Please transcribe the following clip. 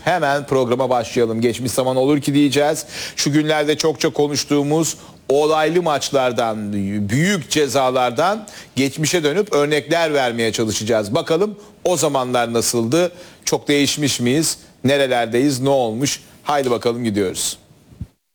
hemen programa başlayalım. Geçmiş zaman olur ki diyeceğiz. Şu günlerde çokça konuştuğumuz olaylı maçlardan, büyük cezalardan geçmişe dönüp örnekler vermeye çalışacağız. Bakalım o zamanlar nasıldı? Çok değişmiş miyiz? Nerelerdeyiz? Ne olmuş? Haydi bakalım gidiyoruz.